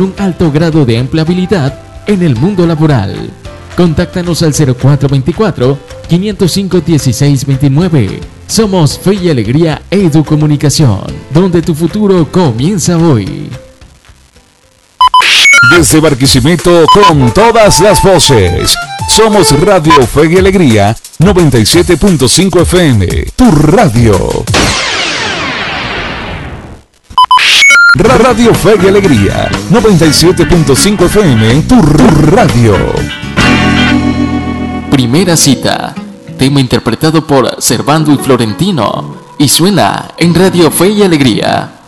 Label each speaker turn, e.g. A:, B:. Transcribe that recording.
A: un alto grado de empleabilidad en el mundo laboral. Contáctanos al 0424-505-1629. Somos Fe y Alegría Educomunicación, donde tu futuro comienza hoy.
B: Desde Barquisimeto con todas las voces. Somos Radio Fe y Alegría 97.5 FM, tu radio. Radio Fe y Alegría 97.5 FM, tu radio.
A: Primera cita, tema interpretado por Servando y Florentino, y suena en Radio Fe y Alegría.